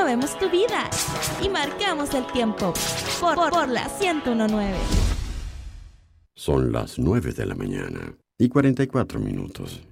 movemos tu vida y marcamos el tiempo por la 101.9. Son las 9 de la mañana y 44 minutos.